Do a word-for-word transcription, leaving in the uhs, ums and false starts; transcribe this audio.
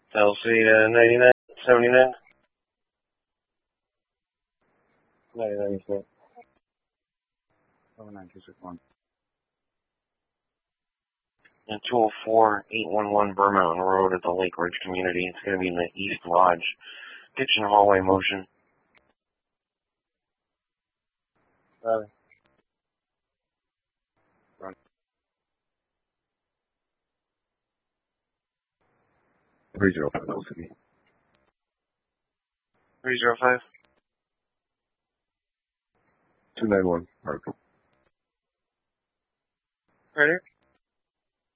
L C uh, ninety-nine, seventy-nine. ninety-nine, sir. oh nine two six one. And two oh four, eight one one Burr Mountain Road at the Lake Ridge community. It's going to be in the East Lodge. Kitchen hallway motion. Uh, three zero five L C. three zero five. two nine one Park. Right here.